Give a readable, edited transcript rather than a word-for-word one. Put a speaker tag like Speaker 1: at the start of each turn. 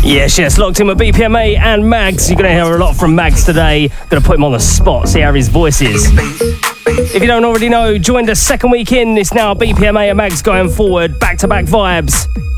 Speaker 1: Yes, locked in with BPMA and Mags. You're going to hear a lot from Mags today. Going to put him on the spot, see how his voice is. If you don't already know, joined us second week in. It's now BPMA and Mags going forward. Back-to-back vibes.